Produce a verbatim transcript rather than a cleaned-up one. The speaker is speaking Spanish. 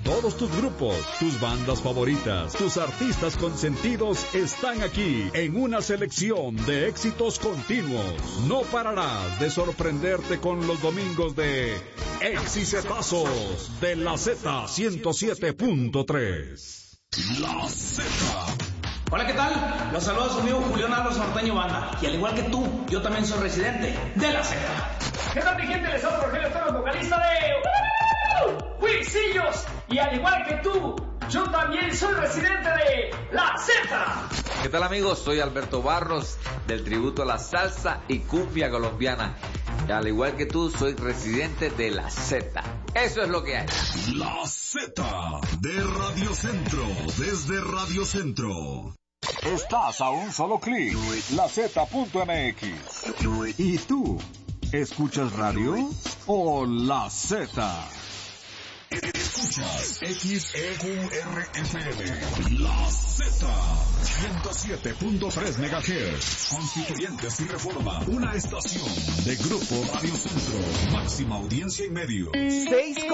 Todos tus grupos, tus bandas favoritas, tus artistas consentidos están aquí en una selección de éxitos continuos. No pararás de sorprenderte con los domingos de Exicetazos de la Z ciento siete punto tres. La Z. Hola, ¿qué tal? Los saluda su amigo Julián Álvarez Norteño Banda. Y al igual que tú, yo también soy residente de la Z. ¿Qué tal, mi gente? Les hablo Rogelio Torres, vocalista de ¡Uh! Huisillos. Y al igual que tú, yo también soy residente de la Z. ¿Qué tal, amigos? Soy Alberto Barros, del tributo a la salsa y cumbia colombiana. Y al igual que tú, soy residente de la Z. Eso es lo que hay. La Z de Radio Centro, desde Radio Centro. Estás a un solo clic, la Z punto M X. ¿Y tú? ¿Escuchas radio o la Z? Escuchas X E Q R F M, la Z, ciento siete punto tres megahertz, Constituyentes y Reforma, una estación de Grupo Radio Centro, máxima audiencia y medios. Seis